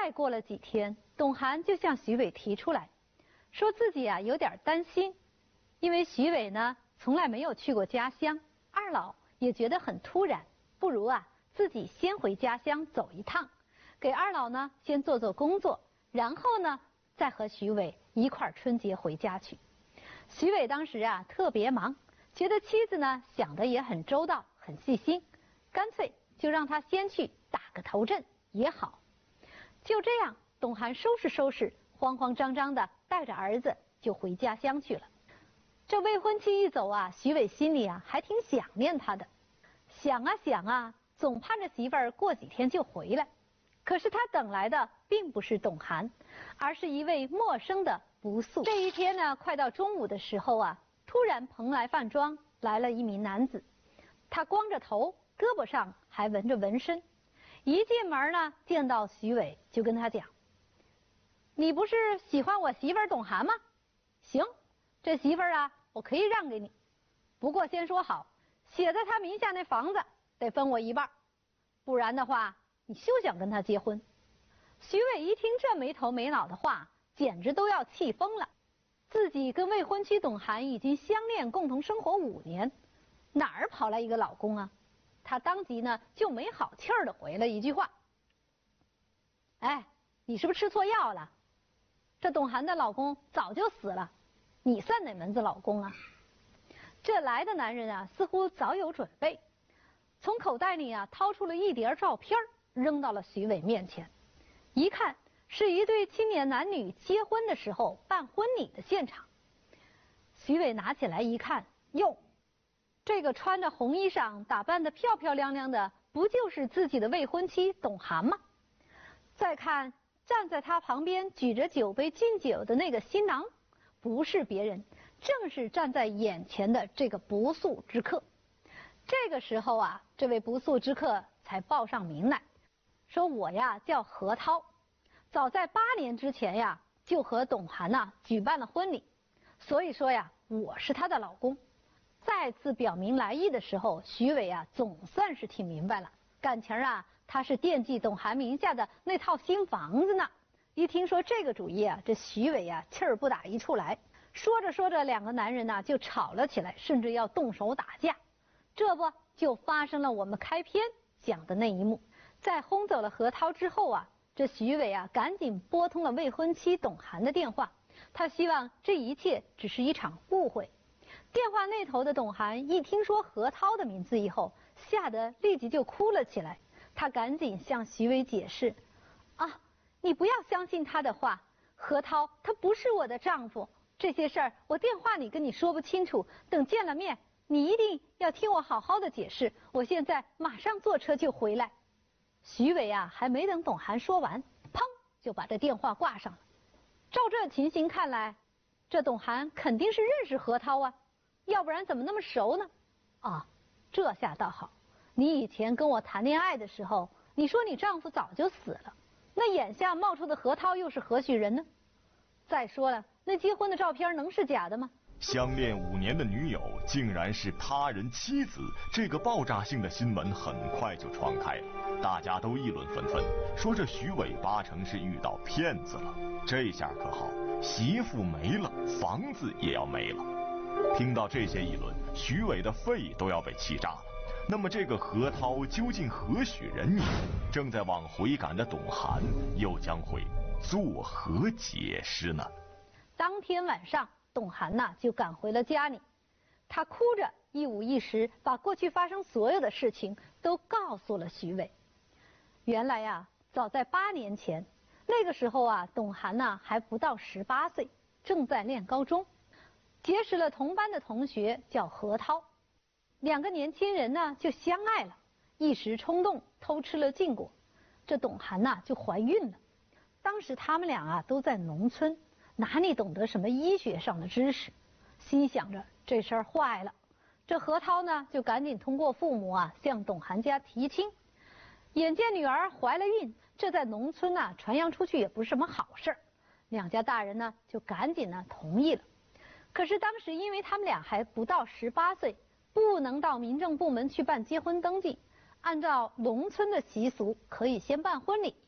再过了几天，董涵就向徐伟提出来，说自己啊有点担心，因为徐伟呢从来没有去过家乡，二老也觉得很突然，不如啊自己先回家乡走一趟，给二老呢先做做工作，然后呢再和徐伟一块儿春节回家去。徐伟当时啊特别忙，觉得妻子呢想得也很周到，很细心，干脆就让他先去打个头阵也好。就这样，董涵收拾收拾，慌慌张张的带着儿子就回家乡去了。这未婚妻一走啊，徐伟心里啊还挺想念他的，想啊想啊，总盼着媳妇儿过几天就回来。可是他等来的并不是董涵，而是一位陌生的不速。这一天呢，快到中午的时候啊，突然蓬莱饭庄来了一名男子，他光着头，胳膊上还纹着纹身。一进门呢，见到徐伟就跟他讲：“你不是喜欢我媳妇儿董涵吗？行，这媳妇儿啊，我可以让给你，不过先说好，写在他名下那房子得分我一半，不然的话，你休想跟他结婚。”徐伟一听这没头没脑的话，简直都要气疯了。自己跟未婚妻董涵已经相恋共同生活5年，哪儿跑来一个老公啊？他当即呢就没好气儿的回了一句话：“哎，你是不是吃错药了？这董涵的老公早就死了，你算哪门子老公啊？”这来的男人啊似乎早有准备，从口袋里啊掏出了一叠照片，扔到了徐伟面前。一看是一对青年男女结婚的时候办婚礼的现场。徐伟拿起来一看，哟，这个穿着红衣裳打扮得漂漂亮亮的，不就是自己的未婚妻董涵吗？再看站在他旁边举着酒杯敬酒的那个新郎，不是别人，正是站在眼前的这个不速之客。这个时候啊，这位不速之客才报上名来，说我呀叫何涛，早在8年之前呀就和董涵呐举办了婚礼，所以说呀我是她的老公。再次表明来意的时候，徐伟啊总算是听明白了，感情啊他是惦记董涵名下的那套新房子呢。一听说这个主意啊，这徐伟啊气儿不打一处来。说着说着，两个男人呢就吵了起来，甚至要动手打架。这不就发生了我们开篇讲的那一幕。在轰走了何涛之后啊，这徐伟啊赶紧拨通了未婚妻董涵的电话，他希望这一切只是一场误会。电话那头的董涵一听说何涛的名字以后，吓得立即就哭了起来。他赶紧向徐伟解释：“啊，你不要相信他的话，何涛他不是我的丈夫，这些事儿我电话里跟你说不清楚，等见了面你一定要听我好好的解释，我现在马上坐车就回来。”徐伟啊还没等董涵说完，砰就把这电话挂上了。照这情形看来，这董涵肯定是认识何涛啊，要不然怎么那么熟呢？啊，这下倒好，你以前跟我谈恋爱的时候，你说你丈夫早就死了，那眼下冒出的何涛又是何许人呢？再说了，那结婚的照片能是假的吗？ 相恋5年的女友竟然是他人妻子，这个爆炸性的新闻很快就传开了，大家都议论纷纷，说这徐伟8成是遇到骗子了。这下可好，媳妇没了，房子也要没了。听到这些议论，徐伟的肺都要被气炸了。那么这个何涛究竟何许人也？正在往回赶的董涵又将会作何解释呢？ 当天晚上，董涵呐就赶回了家里，他哭着一五一十把过去发生所有的事情都告诉了徐伟。原来呀，早在8年前，那个时候啊，董涵呐还不到18岁，正在念高中，结识了同班的同学叫何涛，两个年轻人呢就相爱了，一时冲动偷吃了禁果，这董涵呐就怀孕了。当时他们俩啊都在农村，哪里懂得什么医学上的知识，心想着这事儿坏了。这何涛呢就赶紧通过父母啊向董涵家提亲。眼见女儿怀了孕，这在农村呢传扬出去也不是什么好事儿，两家大人呢就赶紧呢同意了。可是当时因为他们俩还不到18岁，不能到民政部门去办结婚登记，按照农村的习俗可以先办婚礼，